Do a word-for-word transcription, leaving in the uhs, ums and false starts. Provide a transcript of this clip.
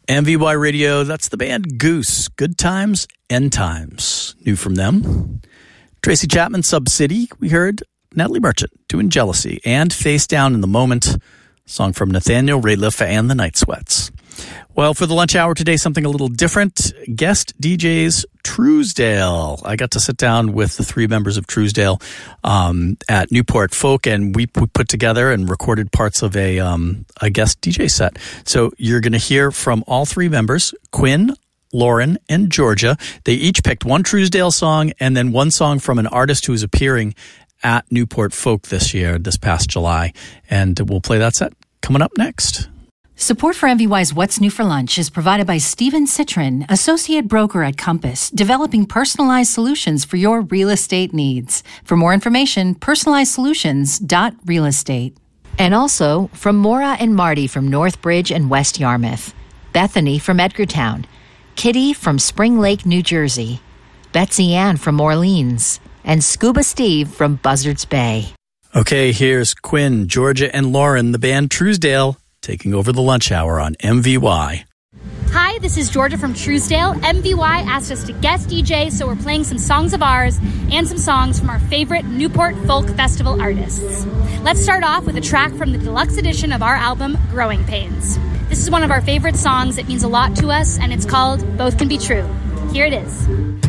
M V Y Radio, that's the band Goose. Good Times, End Times. New from them. Tracy Chapman, Sub-City. We heard Natalie Merchant doing Jealousy. And Face Down in the Moment. Song from Nathaniel Rateliff and the Night Sweats. Well, for the lunch hour today, something a little different. Guest D Js Truesdale. I got to sit down with the three members of Truesdale um, at Newport Folk, and we put together and recorded parts of a um, a guest D J set. So you're going to hear from all three members, Quinn, Lauren, and Georgia. They each picked one Truesdale song and then one song from an artist who is appearing at Newport Folk this year, this past July. And we'll play that set coming up next. Support for M V Y's What's New for Lunch is provided by Steven Citrin, Associate Broker at Compass, developing personalized solutions for your real estate needs. For more information, personalized solutions dot real estate. And also from Maura and Marty from Northbridge and West Yarmouth, Bethany from Edgartown, Kitty from Spring Lake, New Jersey, Betsy Ann from Orleans, and Scuba Steve from Buzzards Bay. Okay, here's Quinn, Georgia, and Lauren, the band Truesdale, taking over the lunch hour on M V Y. Hi, this is Georgia from Truesdale. M V Y asked us to guest D J, so we're playing some songs of ours and some songs from our favorite Newport Folk Festival artists. Let's start off with a track from the deluxe edition of our album, Growing Pains. This is one of our favorite songs. It means a lot to us, and it's called Both Can Be True. Here it is.